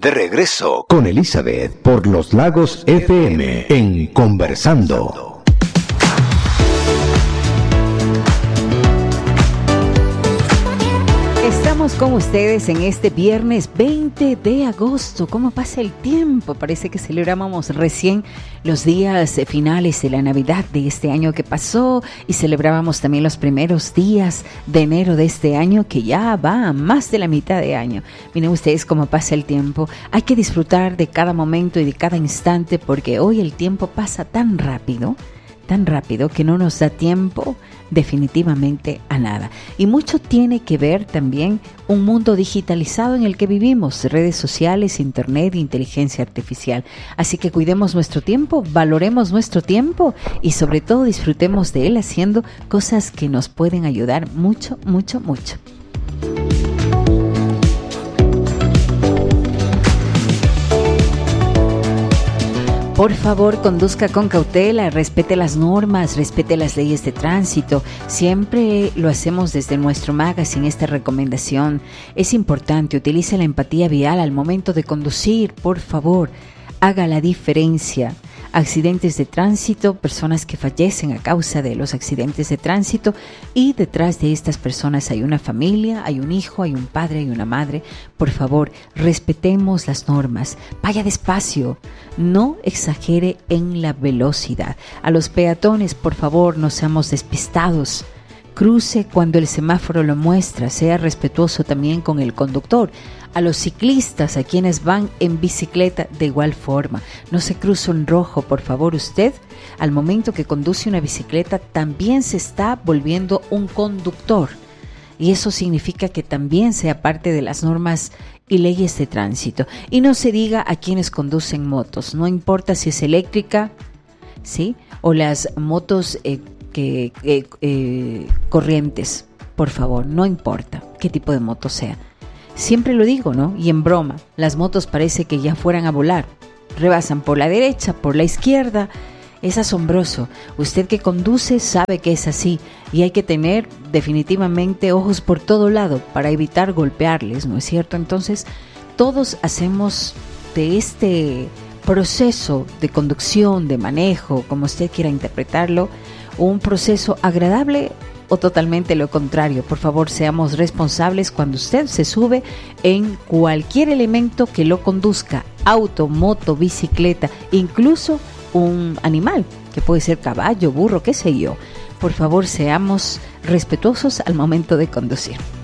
De regreso con Elizabeth por Los Lagos FM en Conversando. Estamos con ustedes en este viernes 20 de agosto. ¿Cómo pasa el tiempo? Parece que celebrábamos recién los días finales de la Navidad de este año que pasó y celebrábamos también los primeros días de enero de este año que ya va a más de la mitad de año. Miren ustedes cómo pasa el tiempo. Hay que disfrutar de cada momento y de cada instante porque hoy el tiempo pasa tan rápido que no nos da tiempo definitivamente a nada. Y mucho tiene que ver también un mundo digitalizado en el que vivimos, redes sociales, internet, inteligencia artificial. Así que cuidemos nuestro tiempo, valoremos nuestro tiempo y sobre todo disfrutemos de él haciendo cosas que nos pueden ayudar mucho, mucho, mucho. Por favor, conduzca con cautela, respete las normas, respete las leyes de tránsito. Siempre lo hacemos desde nuestro magazine, esta recomendación. Es importante, utilice la empatía vial al momento de conducir, por favor. Haga la diferencia. Accidentes de tránsito, personas que fallecen a causa de los accidentes de tránsito y detrás de estas personas hay una familia, hay un hijo, hay un padre, hay una madre. Por favor, respetemos las normas, vaya despacio, no exagere en la velocidad. A los peatones, por favor, no seamos despistados. Cruce cuando el semáforo lo muestra, sea respetuoso también con el conductor. A los ciclistas, a quienes van en bicicleta, de igual forma. No se cruce en rojo, por favor. Usted, al momento que conduce una bicicleta, también se está volviendo un conductor. Y eso significa que también sea parte de las normas y leyes de tránsito. Y no se diga a quienes conducen motos. No importa si es eléctrica, ¿sí? O las motos corrientes, por favor, no importa qué tipo de moto sea. Siempre lo digo, ¿no? Y en broma, las motos parece que ya fueran a volar. Rebasan por la derecha, por la izquierda. Es asombroso. Usted que conduce sabe que es así y hay que tener definitivamente ojos por todo lado para evitar golpearles, ¿no es cierto? Entonces, todos hacemos de este proceso de conducción, de manejo, como usted quiera interpretarlo, un proceso agradable o totalmente lo contrario. Por favor, seamos responsables cuando usted se sube en cualquier elemento que lo conduzca, auto, moto, bicicleta, incluso un animal, que puede ser caballo, burro, qué sé yo. Por favor, seamos respetuosos al momento de conducir.